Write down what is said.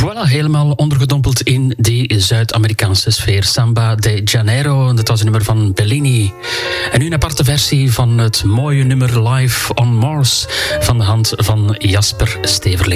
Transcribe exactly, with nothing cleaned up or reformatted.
Voilà, helemaal ondergedompeld in die Zuid-Amerikaanse sfeer. Samba de Janeiro, dat was een nummer van Bellini. En nu een aparte versie van het mooie nummer Live on Mars van de hand van Jasper Steverling.